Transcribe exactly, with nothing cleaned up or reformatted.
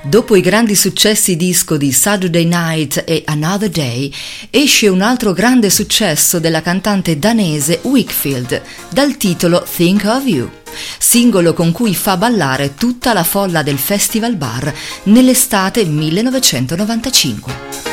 Dopo i grandi successi disco di Saturday Night e Another Day, esce un altro grande successo della cantante danese Wakefield, dal titolo Think of You, singolo con cui fa ballare tutta la folla del Festival Bar nell'estate millenovecentonovantacinque.